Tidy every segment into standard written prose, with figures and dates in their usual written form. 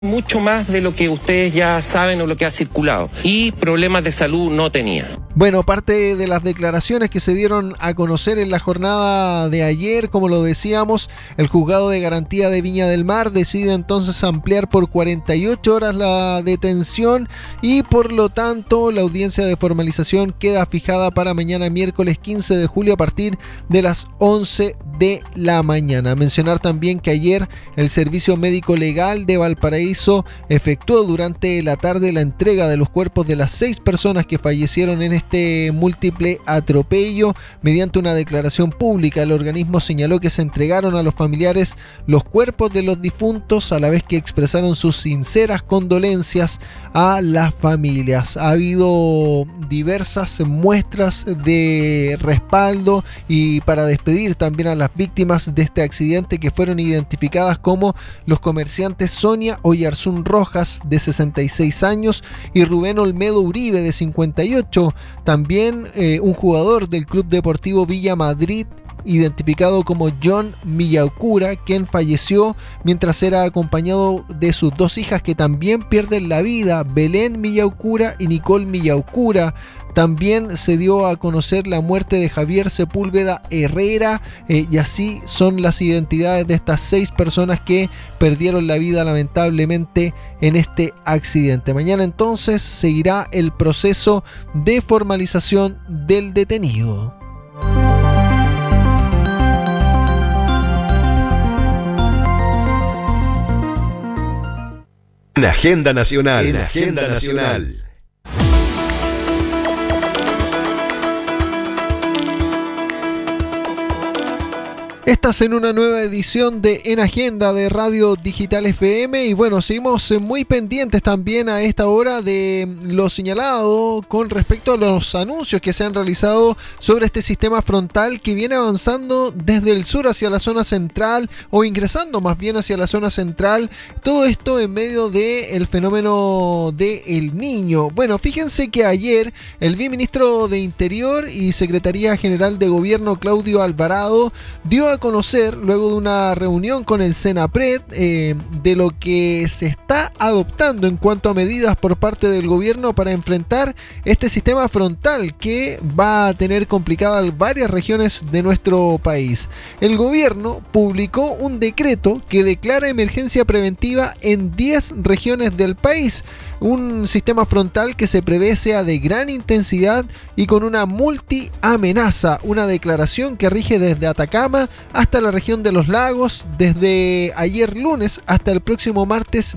Mucho más de lo que ustedes ya saben o lo que ha circulado. Y problemas de salud no tenía. Bueno, parte de las declaraciones que se dieron a conocer en la jornada de ayer, como lo decíamos, el Juzgado de Garantía de Viña del Mar decide entonces ampliar por 48 horas la detención y por lo tanto la audiencia de formalización queda fijada para mañana miércoles 15 de julio a partir de las 11 de la mañana. Mencionar también que ayer el Servicio Médico Legal de Valparaíso efectuó durante la tarde la entrega de los cuerpos de las 6 personas que fallecieron en este múltiple atropello. Mediante una declaración pública, el organismo señaló que se entregaron a los familiares los cuerpos de los difuntos, a la vez que expresaron sus sinceras condolencias a las familias. Ha habido diversas muestras de respaldo y para despedir también a las víctimas de este accidente, que fueron identificadas como los comerciantes Sonia Oyarzún Rojas, de 66 años, y Rubén Olmedo Uribe, de 58. También un jugador del Club Deportivo Villa Madrid, identificado como John Millaucura, quien falleció mientras era acompañado de sus 2 hijas que también pierden la vida, Belén Millaucura y Nicole Millaucura. También se dio a conocer la muerte de Javier Sepúlveda Herrera, y así son las identidades de estas 6 personas que perdieron la vida lamentablemente en este accidente. Mañana entonces seguirá el proceso de formalización del detenido. En Agenda Nacional. En Agenda Nacional. Estás en una nueva edición de En Agenda de Radio Digital FM y bueno, seguimos muy pendientes también a esta hora de lo señalado con respecto a los anuncios que se han realizado sobre este sistema frontal que viene avanzando desde el sur hacia la zona central, o ingresando más bien hacia la zona central. Todo esto en medio del fenómeno de El Niño. Bueno, fíjense que ayer el viceministro de Interior y Secretaría General de Gobierno, Claudio Alvarado, dio a conocer, luego de una reunión con el Senapred, de lo que se está adoptando en cuanto a medidas por parte del gobierno para enfrentar este sistema frontal que va a tener complicadas varias regiones de nuestro país. El gobierno publicó un decreto que declara emergencia preventiva en 10 regiones del país. Un sistema frontal que se prevé sea de gran intensidad y con una multiamenaza. Una declaración que rige desde Atacama hasta la región de los lagos, desde ayer lunes hasta el próximo martes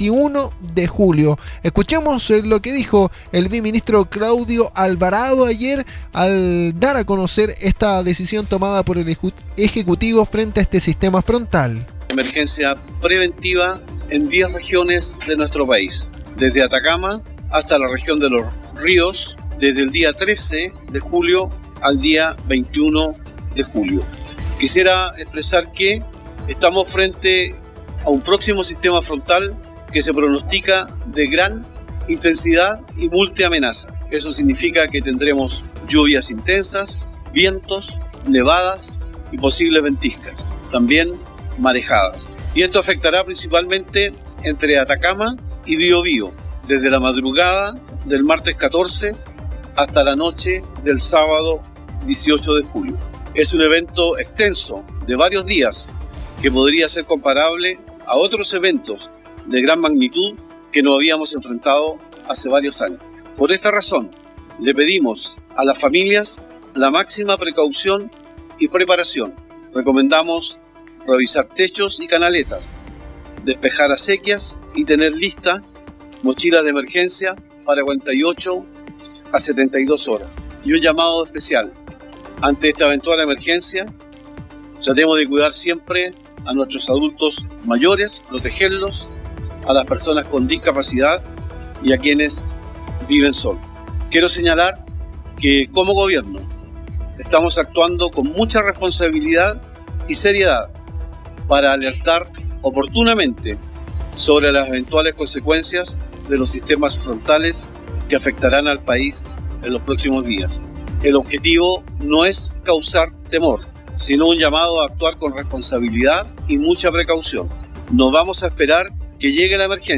21 de julio. Escuchemos lo que dijo el viceministro Claudio Alvarado ayer al dar a conocer esta decisión tomada por el Ejecutivo frente a este sistema frontal. Emergencia preventiva en 10 regiones de nuestro país, desde Atacama hasta la región de los ríos, desde el día 13 de julio al día 21 de julio. Quisiera expresar que estamos frente a un próximo sistema frontal que se pronostica de gran intensidad y multiamenaza. Eso significa que tendremos lluvias intensas, vientos, nevadas y posibles ventiscas, también marejadas. Y esto afectará principalmente entre Atacama y Biobío, desde la madrugada del martes 14 hasta la noche del sábado 18 de julio. Es un evento extenso de varios días que podría ser comparable a otros eventos de gran magnitud que nos habíamos enfrentado hace varios años. Por esta razón, le pedimos a las familias la máxima precaución y preparación. Recomendamos revisar techos y canaletas, despejar acequias y tener lista mochilas de emergencia para 48 a 72 horas. Y un llamado especial: ante esta eventual emergencia, tratemos de cuidar siempre a nuestros adultos mayores, protegerlos, a las personas con discapacidad y a quienes viven solos. Quiero señalar que como gobierno estamos actuando con mucha responsabilidad y seriedad para alertar oportunamente sobre las eventuales consecuencias de los sistemas frontales que afectarán al país en los próximos días. El objetivo no es causar temor, sino un llamado a actuar con responsabilidad y mucha precaución. No vamos a esperar que llegue la emergencia